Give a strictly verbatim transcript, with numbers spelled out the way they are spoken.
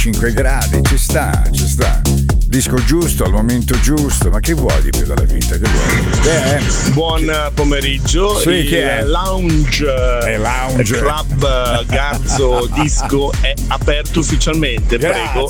cinque gradi, ci sta, ci sta. Disco giusto, al momento giusto, ma che vuoi di più dalla vita? Che vuoi? Che è? Buon pomeriggio. Sì, il che è? lounge, È lounge. Club Garzo Disco è aperto ufficialmente. Grazie, Prego,